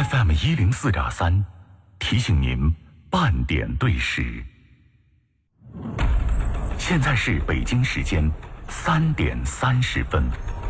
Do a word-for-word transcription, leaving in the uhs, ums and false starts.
F M 一零四点三，提醒您半点对时。现在是北京时间三点三十分。